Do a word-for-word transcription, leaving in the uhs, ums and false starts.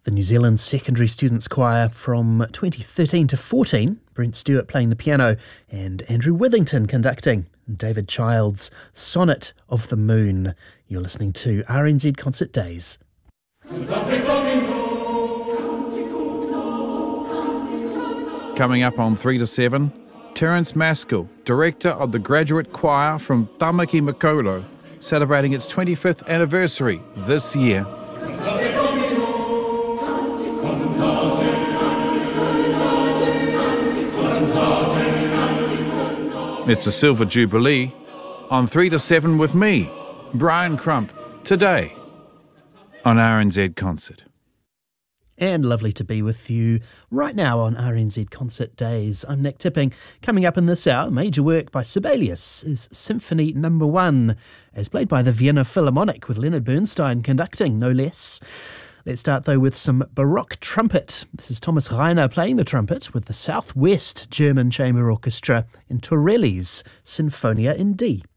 The New Zealand Secondary Students Choir from twenty thirteen to fourteen, Brent Stewart playing the piano and Andrew Withington conducting. David Child's Sonnet of the Moon. You're listening to R N Z Concert Days. Coming up on three to seven, Terence Maskell, director of the graduate choir from Tamaki Makaurau, celebrating its twenty-fifth anniversary this year. It's a Silver Jubilee on three to seven with me, Brian Crump, today on R N Z Concert. And lovely to be with you right now on R N Z Concert Days. I'm Nick Tipping. Coming up in this hour, major work by Sibelius is Symphony Number One, as played by the Vienna Philharmonic with Leonard Bernstein conducting, no less. Let's start, though, with some Baroque trumpet. This is Thomas Reiner playing the trumpet with the Southwest German Chamber Orchestra in Torelli's Sinfonia in D.